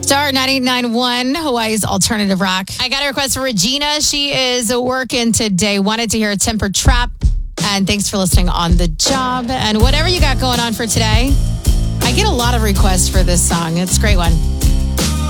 Star 98.9.1, Hawaii's alternative rock. I got a request for Regina. She is working today. Wanted to hear a Temper Trap. And thanks for listening on the job. And whatever you got going on for today, I get a lot of requests for this song. It's a great one.